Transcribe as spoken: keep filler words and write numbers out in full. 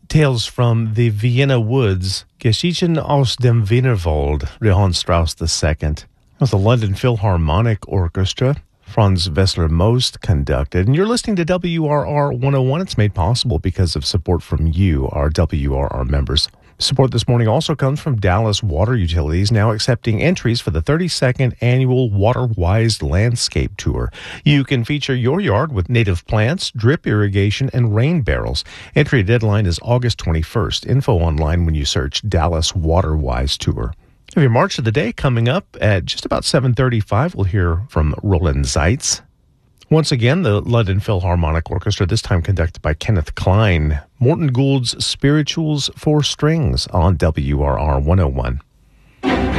Tales from the Vienna Woods, Geschichten aus dem Wienerwald, Johann Strauss the Second. With the London Philharmonic Orchestra, Franz Wessler-Most conducted. And you're listening to W R R one oh one. It's made possible because of support from you, our W R R members. Support this morning also comes from Dallas Water Utilities, now accepting entries for the thirty-second annual Water-Wise Landscape Tour. You can feature your yard with native plants, drip irrigation, and rain barrels. Entry deadline is August twenty-first. Info online when you search Dallas Water-Wise Tour. Have your March of the Day coming up at just about seven thirty-five. We'll hear from Roland Zeitz. Once again, the London Philharmonic Orchestra, this time conducted by Kenneth Klein. Morton Gould's Spirituals for Strings on W R R one oh one.